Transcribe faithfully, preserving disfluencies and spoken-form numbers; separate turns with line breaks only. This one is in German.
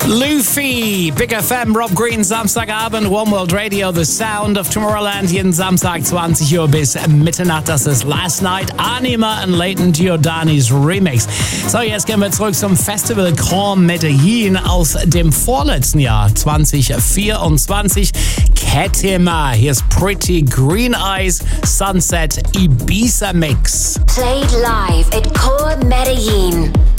Luffy, Big F M, Rob Green, Samstagabend, One World Radio, The Sound of Tomorrowland, jeden Samstag zwanzig Uhr bis Mitternacht. Das ist Last Night, Anima und Leighton Giordani's Remix. So, jetzt gehen wir zurück zum Festival Grand Medellin aus dem vorletzten Jahr, zwanzig vierundzwanzig. Ketima, hier ist Pretty Green Eyes, Sunset Ibiza Mix.
Played live at Core Medellin.